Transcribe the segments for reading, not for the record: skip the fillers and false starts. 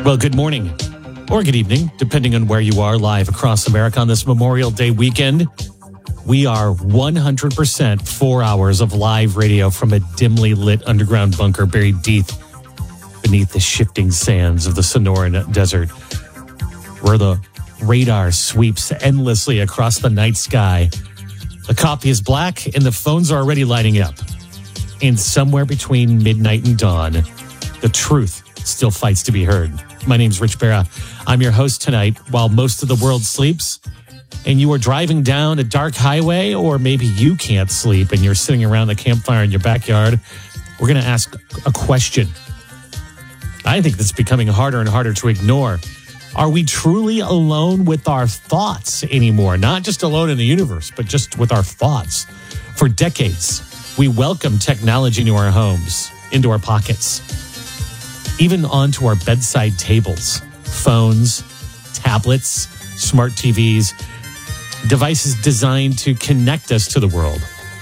Well, good morning or good evening, depending on where you are live across America on this Memorial Day weekend. We are 100% 4 hours of live radio from a dimly lit underground bunker buried deep beneath the shifting sands of the Sonoran Desert, where the radar sweeps endlessly across the night sky. The coffee is black and the phones are already lighting up. And somewhere between midnight and dawn, the truth still fights to be heard. My name's Rich Barra. I'm your host tonight while most of the world sleeps and you are driving down a dark highway, or maybe you can't sleep and you're sitting around the campfire in your backyard. We're going to ask a question. I think that's becoming harder and harder to ignore. Are we truly alone with our thoughts anymore? Not just alone in the universe, but just with our thoughts. For decades, we welcome technology into our homes, into our pockets, even onto our bedside tables. Phones, tablets, smart TVs, devices designed to connect us to the world.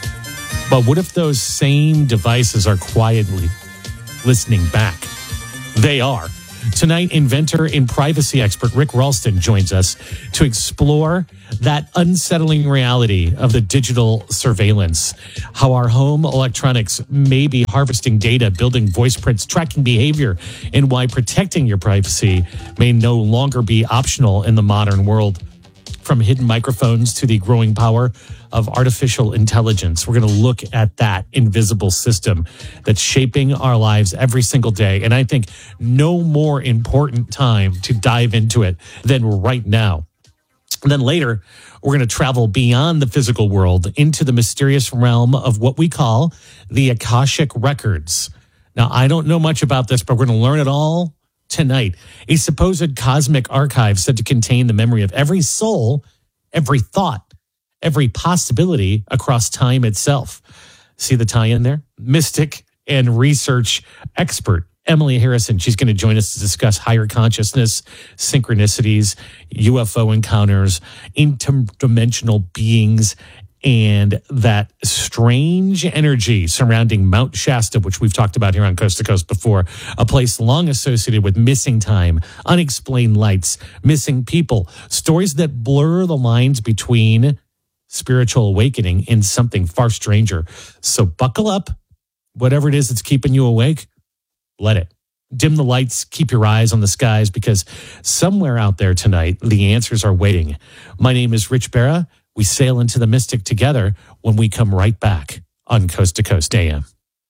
But what if those same devices are quietly listening back? They are. Tonight, inventor and privacy expert Rick Ralston joins us to explore that unsettling reality of the digital surveillance, how our home electronics may be harvesting data, building voice prints, tracking behavior, and why protecting your privacy may no longer be optional in the modern world. From hidden microphones to the growing power of artificial intelligence, we're going to look at that invisible system that's shaping our lives every single day. And I think no more important time to dive into it than right now. And then later, we're going to travel beyond the physical world into the mysterious realm of what we call the Akashic Records. Now, I don't know much about this, but we're going to learn it all tonight. A supposed cosmic archive said to contain the memory of every soul, every thought, every possibility across time itself. See the tie-in there? Mystic and research expert Emily Harrison. She's going to join us to discuss higher consciousness, synchronicities, UFO encounters, interdimensional beings, and that strange energy surrounding Mount Shasta, which we've talked about here on Coast to Coast before, a place long associated with missing time, unexplained lights, missing people, stories that blur the lines between spiritual awakening and something far stranger. So buckle up, whatever it is that's keeping you awake, let it. Dim the lights, keep your eyes on the skies, because somewhere out there tonight, the answers are waiting. My name is Rich Barra. We sail into the mystic together when we come right back on Coast to Coast AM.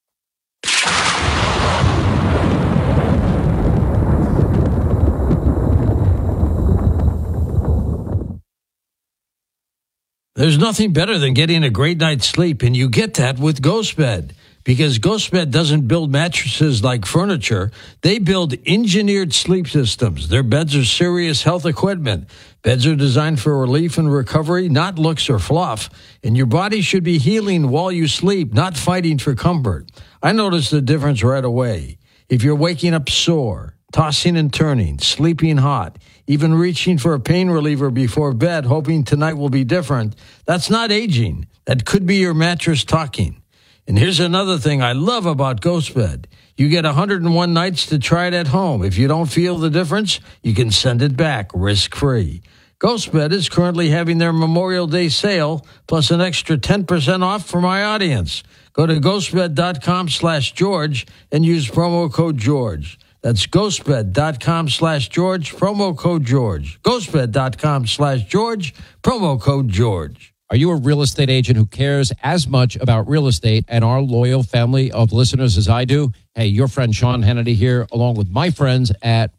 There's nothing better than getting a great night's sleep, and you get that with GhostBed. Because GhostBed doesn't build mattresses like furniture. They build engineered sleep systems. Their beds are serious health equipment. Beds are designed for relief and recovery, not looks or fluff. And your body should be healing while you sleep, not fighting for comfort. I noticed the difference right away. If you're waking up sore, tossing and turning, sleeping hot, even reaching for a pain reliever before bed, hoping tonight will be different, that's not aging. That could be your mattress talking. And here's another thing I love about GhostBed. You get 101 nights to try it at home. If you don't feel the difference, you can send it back risk-free. GhostBed is currently having their Memorial Day sale, plus an extra 10% off for my audience. Go to ghostbed.com/George and use promo code George. That's ghostbed.com/George, promo code George. ghostbed.com/George, promo code George. Are you a real estate agent who cares as much about real estate and our loyal family of listeners as I do? Hey, your friend Sean Hannity here, along with my friends at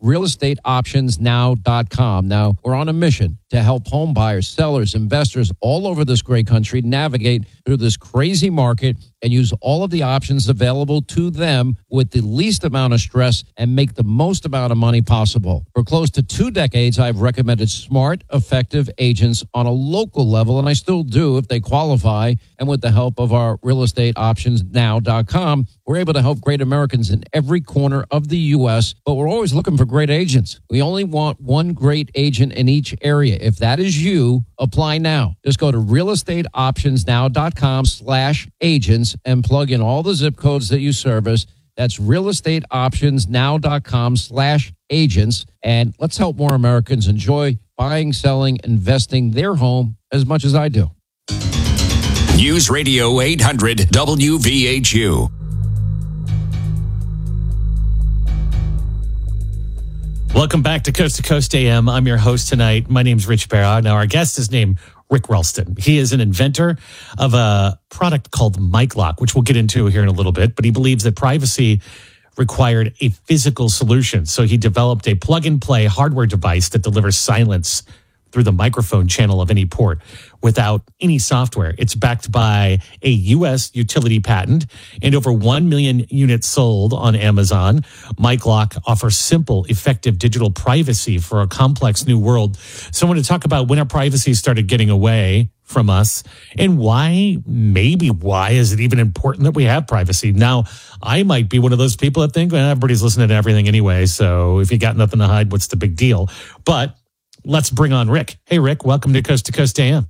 realestateoptionsnow.com. Now, we're on a mission to help home buyers, sellers, investors all over this great country navigate through this crazy market and use all of the options available to them with the least amount of stress and make the most amount of money possible. For close to 2 decades, I've recommended smart, effective agents on a local level, and I still do if they qualify. And with the help of our realestateoptionsnow.com, we're able to help great Americans in every corner of the U.S., but we're always looking for great agents. We only want one great agent in each area. If that is you, apply now. Just go to realestateoptionsnow.com/agents and plug in all the zip codes that you service. That's realestateoptionsnow.com/agents. And let's help more Americans enjoy buying, selling, investing their home as much as I do. News Radio 800 WVHU. Welcome back to Coast AM. I'm your host tonight. My name's Rich Barra. Now, our guest is named Rick Ralston. He is an inventor of a product called MicLock, which we'll get into here in a little bit, but he believes that privacy required a physical solution. So he developed a plug-and-play hardware device that delivers silence through the microphone channel of any port without any software. It's backed by a U.S. utility patent and over 1 million units sold on Amazon. MicLock offers simple, effective digital privacy for a complex new world. So I want to talk about when our privacy started getting away from us and why is it even important that we have privacy? Now, I might be one of those people that think, well, everybody's listening to everything anyway, so if you got nothing to hide, what's the big deal? But let's bring on Rick. Hey, Rick, welcome to Coast AM.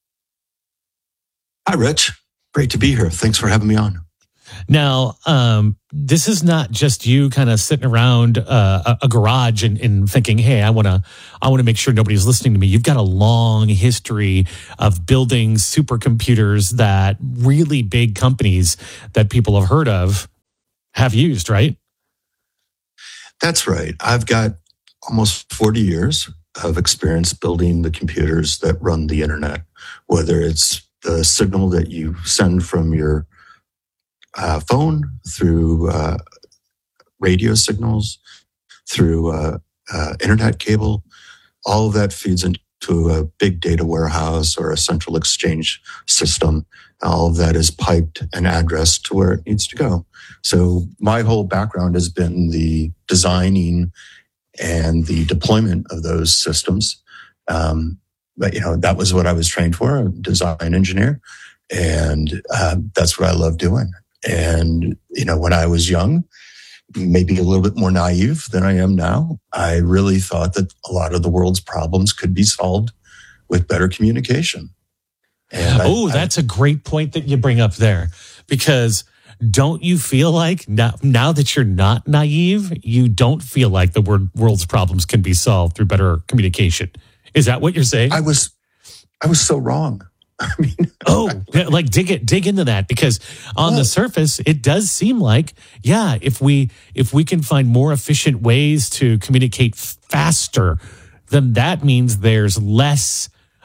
Hi, Rich. Great to be here. Thanks for having me on. Now, this is not just you kind of sitting around a garage and thinking, hey, I want to make sure nobody's listening to me. You've got a long history of building supercomputers that really big companies that people have heard of have used, right? That's right. I've got almost 40 years of experience building the computers that run the internet, whether it's the signal that you send from your phone through radio signals, through internet cable. All of that feeds into a big data warehouse or a central exchange system. All of that is piped and addressed to where it needs to go. So my whole background has been the designing and the deployment of those systems. But, that was what I was trained for, a design engineer. And that's what I love doing. And, when I was young, maybe a little bit more naive than I am now, I really thought that a lot of the world's problems could be solved with better communication. And that's a great point that you bring up there, because don't you feel like now that you're not naive, you don't feel like the world's problems can be solved through better communication? Is that what you're saying? I was so wrong. I mean, like dig into that, because on the surface, it does seem like, yeah, if we can find more efficient ways to communicate faster, then that means there's less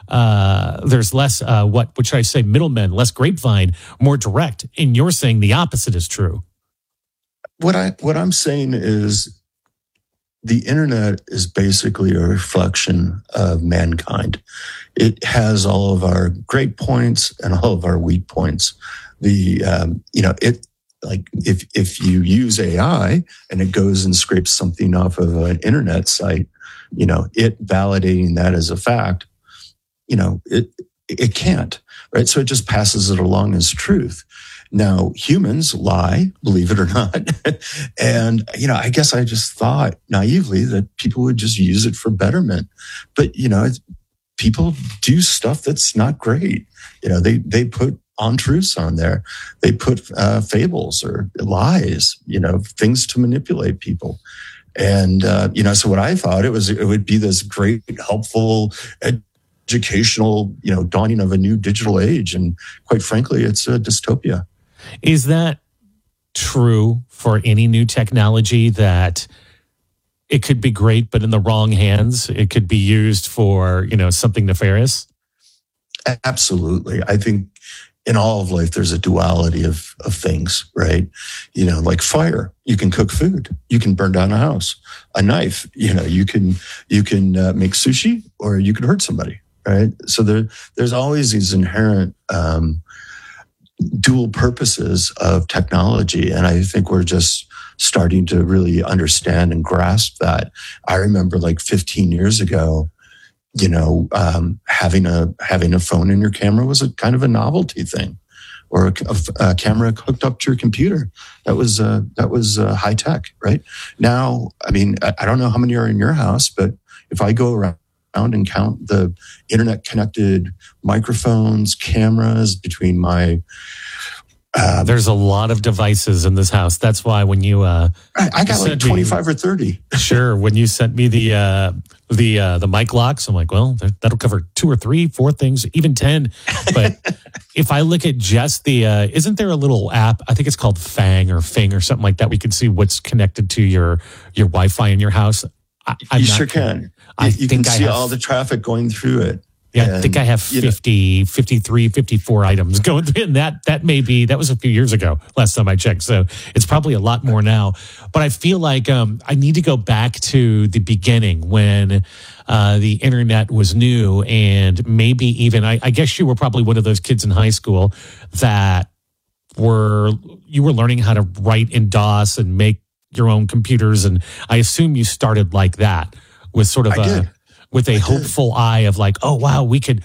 what should I say, middlemen, less grapevine, more direct. And you're saying the opposite is true. What I'm saying is the internet is basically a reflection of mankind. It has all of our great points and all of our weak points. If you use AI and it goes and scrapes something off of an internet site, it validating that as a fact, it can't, right? So it just passes it along as truth. Now, humans lie, believe it or not. And, I guess I just thought naively that people would just use it for betterment. But, people do stuff that's not great. They put untruths on there. They put fables or lies, things to manipulate people. And, so what I thought it would be this great, helpful, educational, dawning of a new digital age. And quite frankly, it's a dystopia. Is that true for any new technology, that it could be great, but in the wrong hands, it could be used for, something nefarious? Absolutely. I think in all of life, there's a duality of things, right? Like fire, you can cook food, you can burn down a house. A knife, you can make sushi, or you can hurt somebody, right? So there's always these inherent dual purposes of technology. And I think we're just starting to really understand and grasp that. I remember like 15 years ago, having a phone in your camera was a kind of a novelty thing, or a camera hooked up to your computer. That was high tech, right? Now, I mean, I don't know how many are in your house, but if I go around and count the internet connected microphones, cameras between my There's a lot of devices in this house. That's why when you I got like 25 or 30. Sure. When you sent me the mic locks, I'm like, well, that'll cover 2 or 3, 4 things, even 10. But if I look at just the, isn't there a little app? I think it's called Fang or Fing or something like that. We can see what's connected to your Wi-Fi in your house. You sure can. You can see all the traffic going through it. Yeah, I think I have 50, 53, 54 items going through. And that was a few years ago, last time I checked. So it's probably a lot more now. But I feel like I need to go back to the beginning when the internet was new. And maybe even, I guess you were probably one of those kids in high school that you were learning how to write in DOS and make your own computers. And I assume you started like that with sort of a hopeful eye of like, oh wow, we can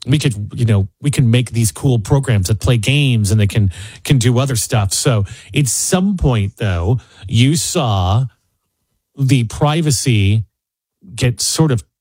make these cool programs that play games and they can do other stuff. So at some point though, you saw the privacy get sort of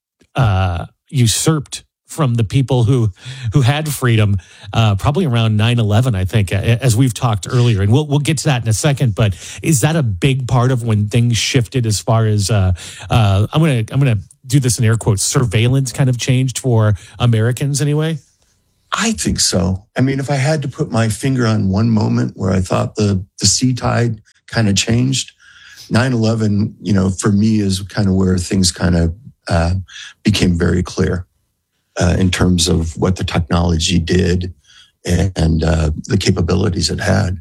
usurped from the people who had freedom, probably around 9/11, I think, as we've talked earlier, and we'll get to that in a second. But is that a big part of when things shifted as far as I'm gonna do this in air quotes, surveillance kind of changed for Americans anyway? I think so. I mean, if I had to put my finger on one moment where I thought the sea tide kind of changed, 9/11, for me is kind of where things kind of became very clear in terms of what the technology did and the capabilities it had.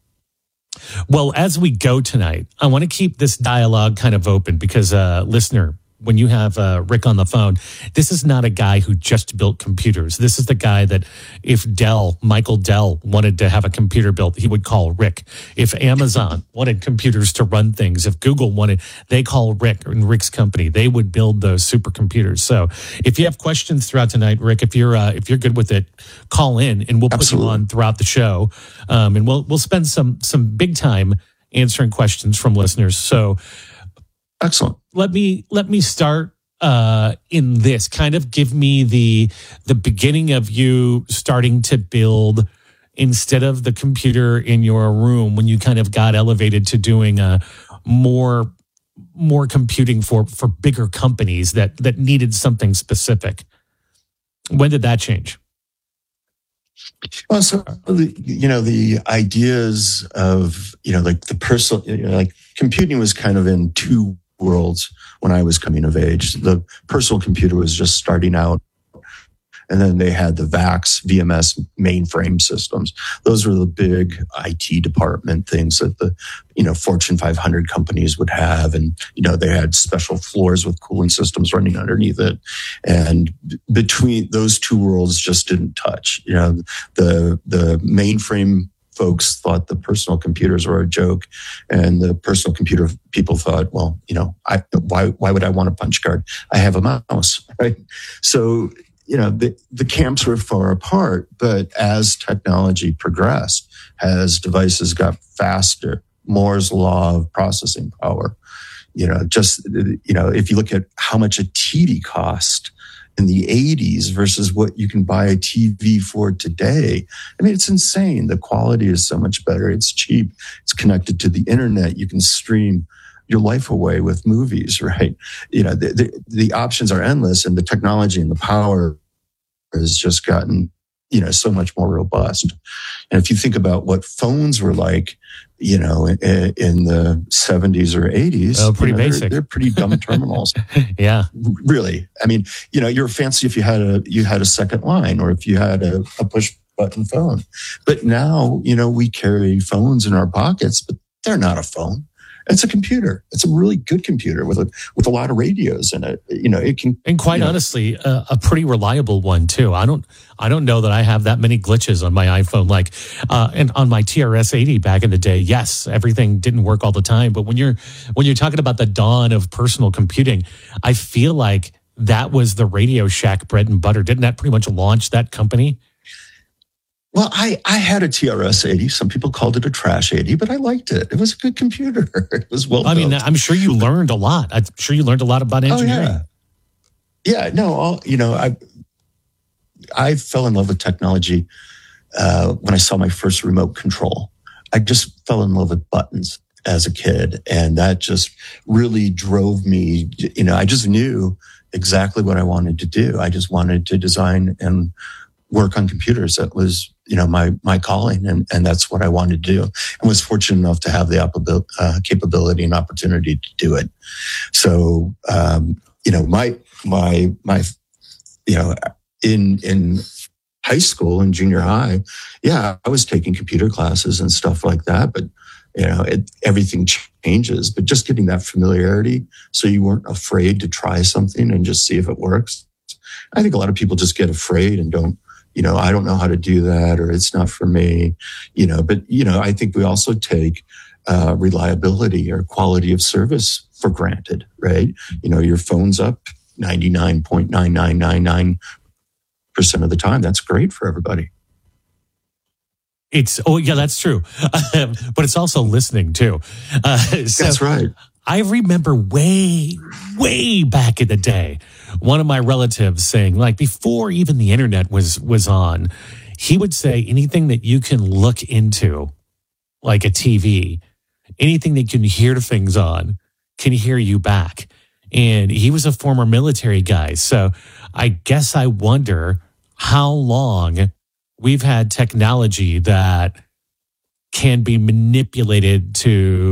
Well, as we go tonight, I want to keep this dialogue kind of open because, listener, when you have Rick on the phone, this is not a guy who just built computers. This is the guy that if Michael Dell wanted to have a computer built, he would call Rick. If Amazon wanted computers to run things, if Google wanted, they call Rick and Rick's company. They would build those supercomputers. So if you have questions throughout tonight, Rick, if you're good with it, call in and we'll put you on throughout the show. And we'll spend some big time answering questions from listeners. So excellent. Let me start in this. Kind of give me the beginning of you starting to build instead of the computer in your room when you kind of got elevated to doing more computing for bigger companies that needed something specific. When did that change? Well, so the ideas of like the personal, like computing was kind of in two worlds when I was coming of age. The personal computer was just starting out, and then they had the VMS mainframe systems. Those were the big IT department things that the Fortune 500 companies would have, and they had special floors with cooling systems running underneath it. And between those two worlds, just didn't touch. The mainframe folks thought the personal computers were a joke, and the personal computer people thought, well, why would I want a punch card? I have a mouse, right? So, the camps were far apart, but as technology progressed, as devices got faster, Moore's law of processing power, if you look at how much a TV cost in the 80s versus what you can buy a TV for today. I mean, it's insane. The quality is so much better. It's cheap. It's connected to the internet. You can stream your life away with movies, right? The options are endless, and the technology and the power has just gotten, so much more robust. And if you think about what phones were like, in the 70s or 80s, pretty basic. They're pretty dumb terminals. Yeah, really. I mean, you're fancy if you had a second line or if you had a push button phone. But now, we carry phones in our pockets, but they're not a phone. It's a computer. It's a really good computer with a lot of radios in it. It can, and quite honestly, a pretty reliable one too. I don't know that I have that many glitches on my iPhone. Like, and on my TRS-80 back in the day, yes, everything didn't work all the time. But when you're talking about the dawn of personal computing, I feel like that was the Radio Shack bread and butter. Didn't that pretty much launch that company? Well, I had a TRS-80. Some people called it a trash 80, but I liked it. It was a good computer. It was well built. I mean, I'm sure you learned a lot. I'm sure you learned a lot about engineering. Oh, yeah. Yeah, no, I fell in love with technology when I saw my first remote control. I just fell in love with buttons as a kid. And that just really drove me. I just knew exactly what I wanted to do. I just wanted to design and work on computers. That was, my calling. And that's what I wanted to do. And was fortunate enough to have the capability and opportunity to do it. So, in high school and junior high, I was taking computer classes and stuff like that, but everything changes. But just getting that familiarity, so you weren't afraid to try something and just see if it works. I think a lot of people just get afraid and don't, I don't know how to do that, or it's not for me, But I think we also take reliability or quality of service for granted, right? Your phone's up 99.9999% of the time. That's great for everybody. That's true. But it's also listening too. That's right. I remember way, way back in the day, one of my relatives saying, like, before even the internet was on, he would say anything that you can look into, like a TV, anything that you can hear things on, can hear you back. And he was a former military guy. So I guess I wonder how long we've had technology that can be manipulated to